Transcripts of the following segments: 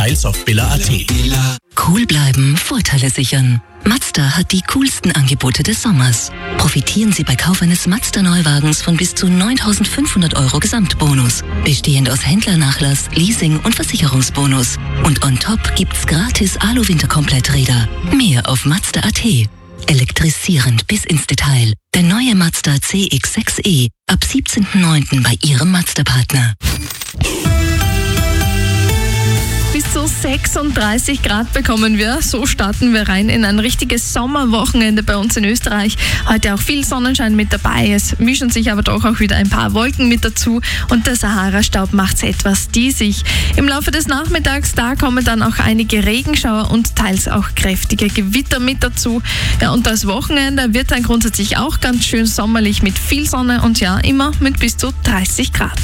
Details auf billa.at. Cool bleiben, Vorteile sichern. Mazda hat die coolsten Angebote des Sommers. Profitieren Sie bei Kauf eines Mazda-Neuwagens von bis zu 9.500 € Gesamtbonus. Bestehend aus Händlernachlass, Leasing und Versicherungsbonus. Und on top gibt's gratis Alu-Winterkompletträder. Mehr auf Mazda.at. Elektrisierend bis ins Detail. Der neue Mazda CX-6e. Ab 17.09. bei Ihrem Mazda-Partner. Bis zu 36 Grad bekommen wir. So starten wir rein in ein richtiges Sommerwochenende bei uns in Österreich. Heute auch viel Sonnenschein mit dabei. Es mischen sich aber doch auch wieder ein paar Wolken mit dazu und der Sahara-Staub macht es etwas diesig. Im Laufe des Nachmittags, da kommen dann auch einige Regenschauer und teils auch kräftige Gewitter mit dazu. Ja, und das Wochenende wird dann grundsätzlich auch ganz schön sommerlich mit viel Sonne und ja, immer mit bis zu 30 Grad.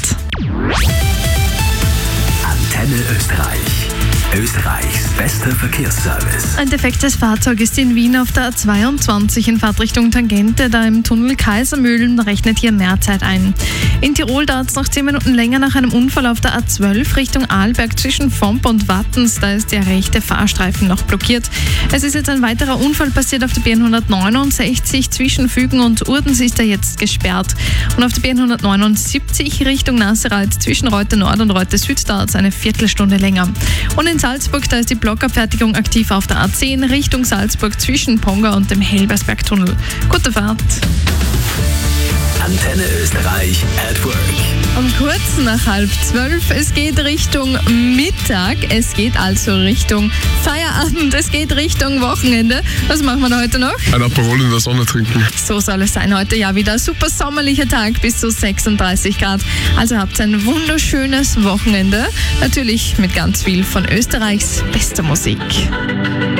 Antenne Österreich. Österreichs bester Verkehrsservice. Ein defektes Fahrzeug ist in Wien auf der A22 in Fahrtrichtung Tangente, da im Tunnel Kaisermühlen, rechnet hier Mehrzeit ein. In Tirol dauert es noch 10 Minuten länger nach einem Unfall auf der A12 Richtung Arlberg zwischen Vomp und Wattens, da ist der rechte Fahrstreifen noch blockiert. Es ist jetzt ein weiterer Unfall passiert auf der B169 zwischen Fügen und Urdens ist er jetzt gesperrt. Und auf der B179 Richtung Nasserrad zwischen Reute Nord und Reute Süd dauert es eine Viertelstunde länger. Und in Salzburg, da ist die Blockabfertigung aktiv auf der A10 Richtung Salzburg zwischen Ponga und dem Helbersbergtunnel. Gute Fahrt! Antenne Österreich at Work. Um kurz nach 11:30. Es geht Richtung Mittag. Es geht also Richtung Feierabend. Es geht Richtung Wochenende. Was machen wir da heute noch? Ein Aperol in der Sonne trinken. So soll es sein. Heute ja wieder super sommerlicher Tag bis zu 36 Grad. Also habt ein wunderschönes Wochenende. Natürlich mit ganz viel von Österreichs bester Musik.